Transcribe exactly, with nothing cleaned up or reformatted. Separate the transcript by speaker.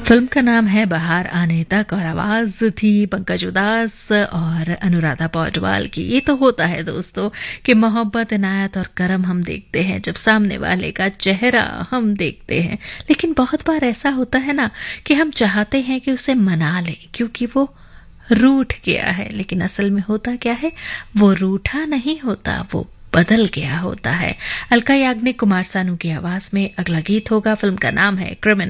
Speaker 1: Film का नाम है बहार आने तक और आवाज थी पंकज उदास और अनुराधा पौडवाल की। ये तो होता है दोस्तों कि मोहब्बत, इनायत और करम हम देखते हैं जब सामने वाले का चेहरा हम देखते हैं, लेकिन बहुत बार ऐसा होता है ना कि हम चाहते हैं कि उसे मना लें क्योंकि वो रूठ गया है, लेकिन असल में होता क्या है, वो रूठा नहीं होता, वो बदल गया होता है। अलका याग्निक, कुमार सानू की आवाज में अगला गीत होगा। फिल्म का नाम है क्रिमिनल।